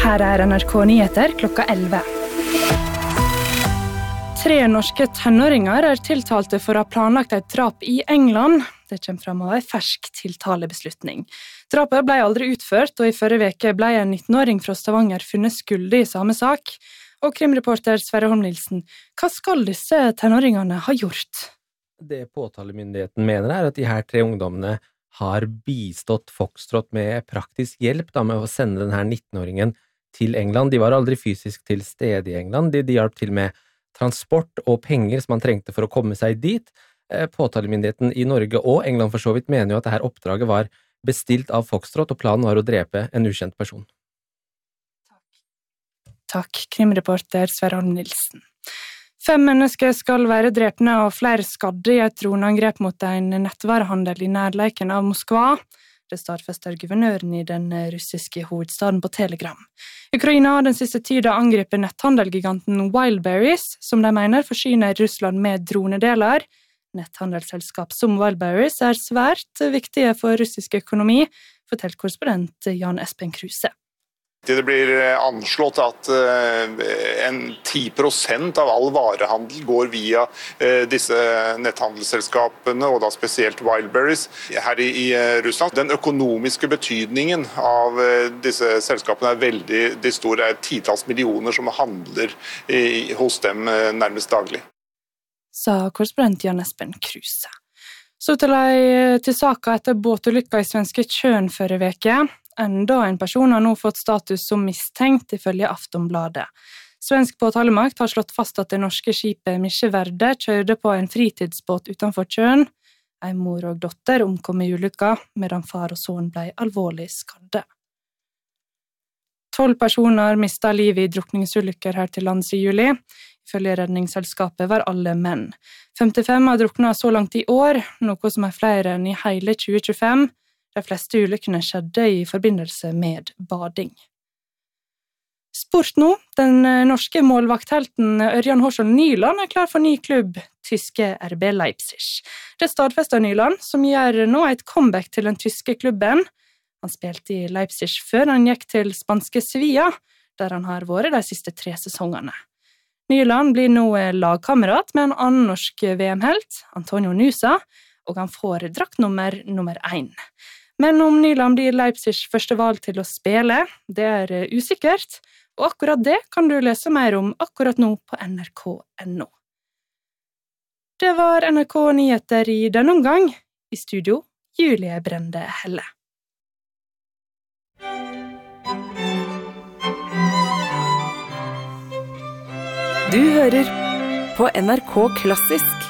Her NRK Nyheter klokka 11. 3 norske tenåringer tiltalte for å ha planlagt et drap i England. Det kommer frem av en fersk tiltalebeslutning. Drapet ble aldri utført, og i forrige veke ble en 19-åring fra Stavanger funnet skyldig i samme sak. Og krimreporter Sverre Holm Nilsen, hva skal disse tenåringene ha gjort? Det påtalemyndigheten mener at de her 3 ungdommene har bistått Foxtrot med praktisk hjelp med å sende denne 19-åringen til England. De var aldri fysisk til stede i England. De hjalp til med transport og penger som man trengte for å komme seg dit. Påtalemyndigheten i Norge og England for så vidt mener jo at dette oppdraget var bestilt av Foxtrot, og planen var å drepe en ukjent person. Takk, krimreporter Sverre Holm Nilsen. 5 mennesker skal være drepne og flere skadde i et droneangrep mot en nettvarehandel i nærleiken av Moskva. Det stadfester guvernøren i den russiske hovedstaden på Telegram. Ukraina har den siste tiden angrepet netthandelgiganten Wildberries, som de mener forsyner Russland med dronedeler. Netthandelsselskap som Wildberries svært viktige for russisk økonomi, forteller korrespondent Jan Espen Kruse. Det blir anslått at 10% av all varehandel går via disse netthandelsselskapene, og da spesielt Wildberries her i Russland. Den økonomiske betydningen av disse selskapene veldig stor. Det titalls millioner som handler hos dem nærmest daglig. Sa korrespondent Jan Espen Kruse. Så til saka etter båtulykka i svenske Tjørn forrige veke. Enda en person har nå fått status som mistenkt ifølge Aftonbladet. Svensk påtalemakt har slått fast at det norske skipet Misje Verde kjørte på en fritidsbåt utenfor Tjørn. En mor og dotter omkom i ulykka, medan far og sønn ble alvorlig skadde. 12 personer mistet livet i drukningsulykker her til lands i juli. Ifølge redningsselskapet var alle menn. 55 har druknet så langt i år, noe som flere enn i hele 2025. De fleste ulykkene skjedde i forbindelse med bading. Sport nå. Den norske målvakthelten Ørjan Hårsson Nyland klar for ny klubb, tyske RB Leipzig. Det stadfester Nyland, som gjør nå et comeback til den tyske klubben. Han spilte i Leipzig før han gikk til spanske Sevilla, der han har vært de siste 3 sesongene. Nyland blir nå lagkamerat med en annen norsk VM-helt, Antonio Nusa, og han får draktnummer nummer 1. Men om Nyland blir Leipzigs første valg til å spille, det usikkert, og akkurat det kan du lese mer om akkurat nå på nrk.no. Det var NRK Nyheter i denne omgang. I studio, Julie Brende Helle. Du hører på NRK Klassisk.